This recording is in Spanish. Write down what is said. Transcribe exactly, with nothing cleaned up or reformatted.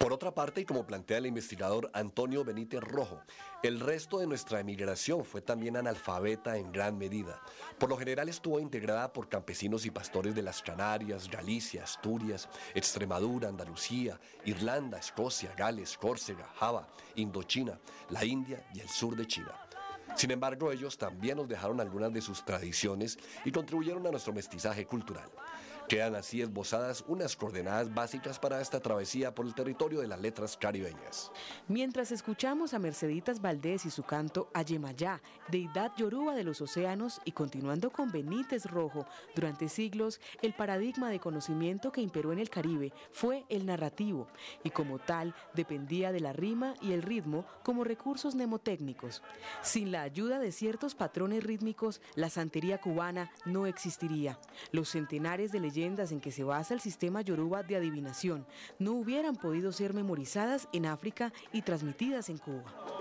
Por otra parte, y como plantea el investigador Antonio Benítez Rojo, el resto de nuestra emigración fue también analfabeta en gran medida. Por lo general estuvo integrada por campesinos y pastores de las Canarias, Galicia, Asturias, Extremadura, Andalucía, Irlanda, Escocia, Gales, Córcega, Java, Indochina, la India y el sur de China. Sin embargo, ellos también nos dejaron algunas de sus tradiciones y contribuyeron a nuestro mestizaje cultural. Quedan así esbozadas unas coordenadas básicas para esta travesía por el territorio de las letras caribeñas. Mientras escuchamos a Merceditas Valdés y su canto Ayemayá, deidad yoruba de los océanos, y continuando con Benítez Rojo, durante siglos el paradigma de conocimiento que imperó en el Caribe fue el narrativo, y como tal dependía de la rima y el ritmo como recursos mnemotécnicos. Sin la ayuda de ciertos patrones rítmicos, la santería cubana no existiría. Los centenares de leyendas en que se basa el sistema yoruba de adivinación no hubieran podido ser memorizadas en África y transmitidas en Cuba.